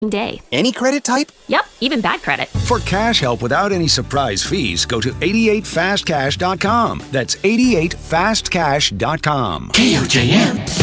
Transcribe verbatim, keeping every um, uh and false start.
day. Any credit type? Yep, even bad credit. For cash help without any surprise fees, go to eighty-eight fast cash dot com. That's eighty-eight fast cash dot com. K O J M